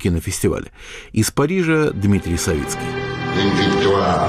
кинофестивале. Из Парижа Дмитрий Савицкий. Une victoire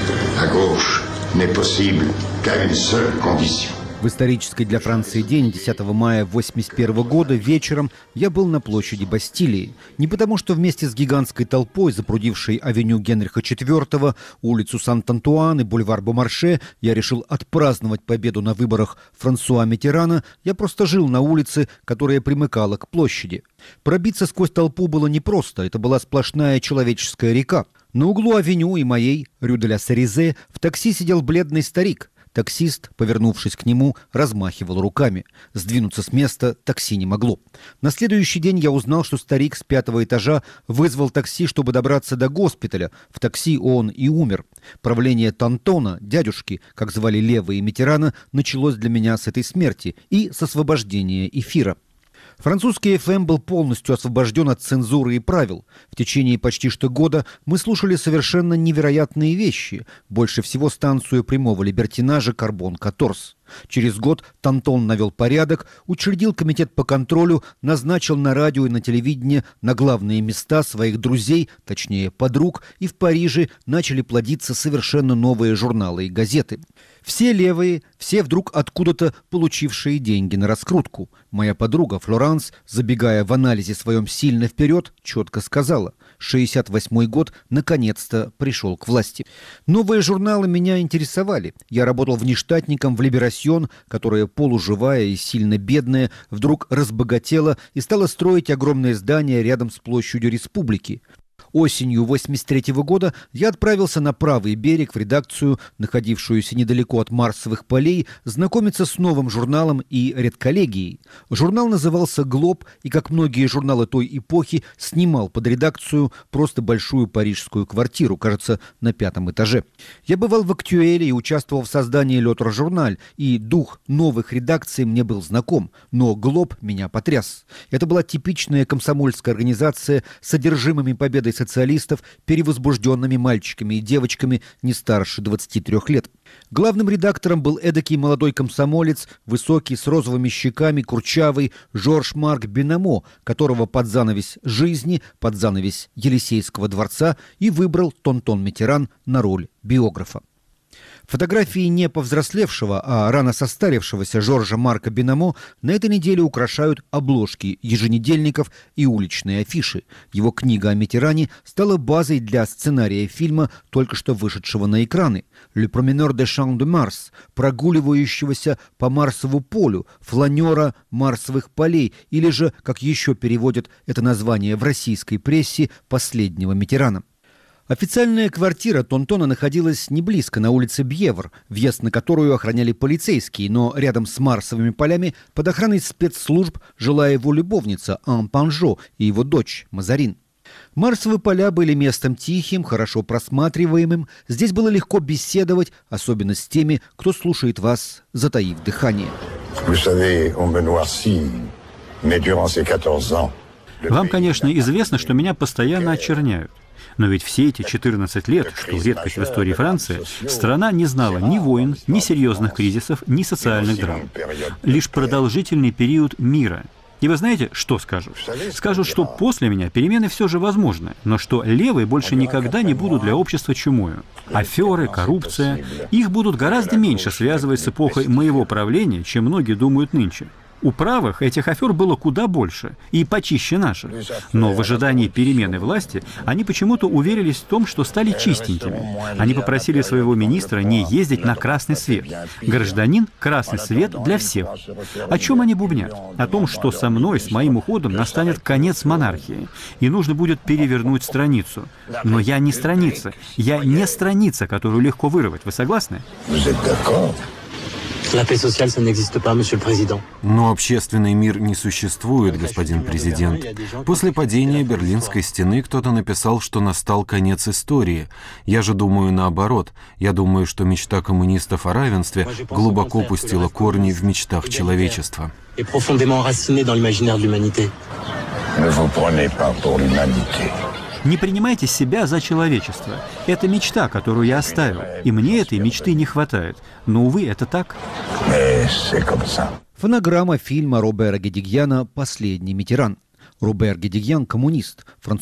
à gauche n'est possible qu'à une seule condition. В исторический для Франции день, 10 мая 1981 года, вечером я был на площади Бастилии. Не потому, что вместе с гигантской толпой, запрудившей авеню Генриха IV, улицу Сант-Антуан и бульвар Бомарше, я решил отпраздновать победу на выборах Франсуа Миттерана. Я просто жил на улице, которая примыкала к площади. Пробиться сквозь толпу было непросто, это была сплошная человеческая река. На углу авеню и моей, Рю де ля Серизе, в такси сидел бледный старик. Таксист, повернувшись к нему, размахивал руками. Сдвинуться с места такси не могло. На следующий день я узнал, что старик с 5-го этажа вызвал такси, чтобы добраться до госпиталя. В такси он и умер. Правление Тонтона, дядюшки, как звали Лева и Миттерана, началось для меня с этой смерти и с освобождения эфира. Французский ФМ был полностью освобожден от цензуры и правил. В течение почти что года мы слушали совершенно невероятные вещи. Больше всего станцию прямого либертинажа «Карбон-14». Через год Тонтон навел порядок, учредил комитет по контролю, назначил на радио и на телевидении на главные места своих друзей, точнее подруг, и в Париже начали плодиться совершенно новые журналы и газеты. Все левые, все вдруг откуда-то получившие деньги на раскрутку. Моя подруга Флоранс, забегая в анализе своем сильно вперед, четко сказала: 68-й год наконец-то пришел к власти. Новые журналы меня интересовали. Я работал внештатником в «Либерасьон», которая полуживая и сильно бедная, вдруг разбогатела и стала строить огромное здание рядом с площадью Республики. Осенью 1983 года я отправился на правый берег в редакцию, находившуюся недалеко от Марсовых полей, знакомиться с новым журналом и редколлегией. Журнал назывался «Глоб» и, как многие журналы той эпохи, снимал под редакцию просто большую парижскую квартиру, кажется, на 5-м этаже. Я бывал в «Актюэле» и участвовал в создании «Лётр-журналь», и дух новых редакций мне был знаком, но «Глоб» меня потряс. Это была типичная комсомольская организация с содержимыми победой социалистов, перевозбужденными мальчиками и девочками не старше 23 лет. Главным редактором был эдакий молодой комсомолец, высокий, с розовыми щеками, курчавый Жорж-Марк Бенамо, которого под занавес жизни, под занавес Елисейского дворца и выбрал Тонтон Миттеран на роль биографа. Фотографии не повзрослевшего, а рано состарившегося Жоржа Марка Бенамо на этой неделе украшают обложки еженедельников и уличные афиши. Его книга о Миттеране стала базой для сценария фильма, только что вышедшего на экраны. «Le promeneur des champs de Mars», прогуливающегося по Марсову полю, фланера Марсовых полей, или же, как еще переводят это название в российской прессе, «Последнего Миттерана». Официальная квартира Тонтона находилась не близко, на улице Бьевр, въезд на которую охраняли полицейские, но рядом с Марсовыми полями под охраной спецслужб жила его любовница Ан Панжо и его дочь Мазарин. Марсовые поля были местом тихим, хорошо просматриваемым. Здесь было легко беседовать, особенно с теми, кто слушает вас, затаив дыхание. Вам, конечно, известно, что меня постоянно очерняют. Но ведь все эти 14 лет, что редкость в истории Франции, страна не знала ни войн, ни серьезных кризисов, ни социальных драм. Лишь продолжительный период мира. И вы знаете, что скажут? Скажут, что после меня перемены все же возможны, но что левые больше никогда не будут для общества чумою. Аферы, коррупция, их будут гораздо меньше связывать с эпохой моего правления, чем многие думают нынче. У правых этих афер было куда больше и почище наших. Но в ожидании перемены власти они почему-то уверились в том, что стали чистенькими. Они попросили своего министра не ездить на красный свет. Гражданин – красный свет для всех. О чем они бубнят? О том, что со мной, с моим уходом, настанет конец монархии, и нужно будет перевернуть страницу. Но я не страница. Я не страница, которую легко вырвать. Вы согласны? Но общественный мир не существует, господин президент. После падения Берлинской стены кто-то написал, что настал конец истории. Я же думаю наоборот. Я думаю, что мечта коммунистов о равенстве глубоко пустила корни в мечтах человечества. Не принимайте себя за человечество. Это мечта, которую я оставил. И мне этой мечты не хватает. Но, увы, это так. Фонограмма фильма Робера Гедигьяна «Последний Миттеран». Робер Гедигьян – коммунист.